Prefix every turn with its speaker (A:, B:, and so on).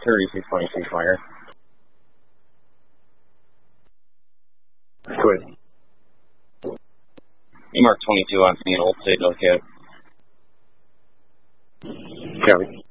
A: 3622 fire.
B: Quit.
A: Mark 22 on scene, old state, okay.
B: Copy.